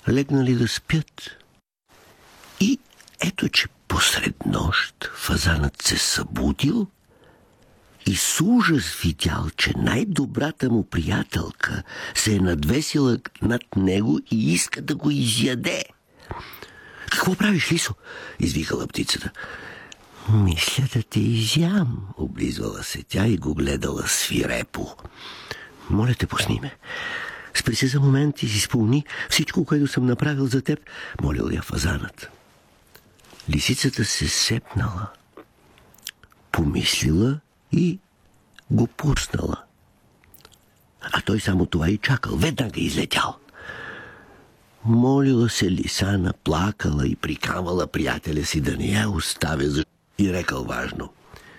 легнали да спят. И ето, че посред нощ фазанът се събудил и с ужас видял, че най-добрата му приятелка се е надвесила над него и иска да го изяде. Какво правиш, лисо? Извикала птицата. Мисля да те изям, облизвала се тя и го гледала свирепо. Моля те, пусни ме. Спри се за момент и си спомни всичко, което съм направил за теб, молил я фазанът. Лисицата се сепнала, помислила и го пуснала. А той само това и чакал, веднага излетял. Молила се Лисана, плакала и прикамала приятеля си да не я оставя, и рекал важно.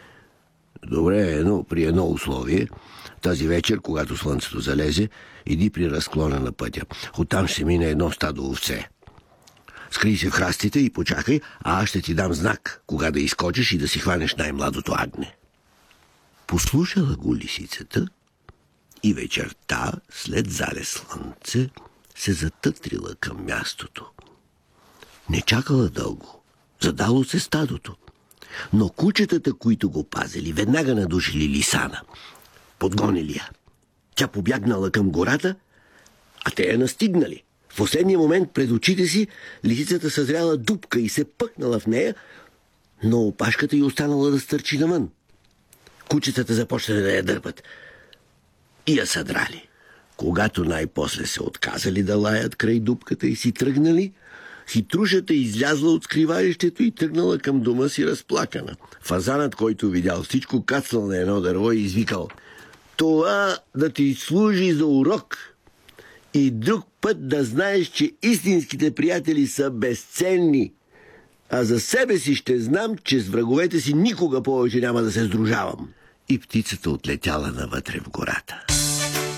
Добре, но при едно условие. Тази вечер, когато слънцето залезе, иди при разклона на пътя. Оттам ще мине едно стадо овце. Скрий се в храстите и почакай, а аз ще ти дам знак, кога да изкочиш и да си хванеш най-младото агне. Послушала го лисицата и вечерта, след залез слънце, се затътрила към мястото. Не чакала дълго. Задало се стадото. Но кучетата, които го пазили, веднага надушили Лисана. Подгонили я. Тя побягнала към гората, а те я настигнали. В последния момент пред очите си лисицата съзряла дупка и се пъкнала в нея, но опашката й останала да стърчи навън. Кучетата започнали да я дърпат и я съдрали. Когато най-после се отказали да лаят край дупката и си тръгнали, хитрушата излязла от скривалището и тръгнала към дома си разплакана. Фазанът, който видял всичко, кацнал на едно дърво и извикал: това да ти служи за урок и друг път да знаеш, че истинските приятели са безценни, а за себе си ще знам, че с враговете си никога повече няма да се сдружавам. И птицата отлетяла навътре в гората.